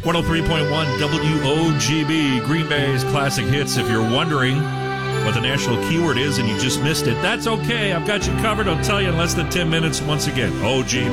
103.1 WOGB, Green Bay's Classic Hits. If you're wondering what the national keyword is and you just missed it, that's okay. I've got you covered. I'll tell you in less than 10 minutes once again. OGB.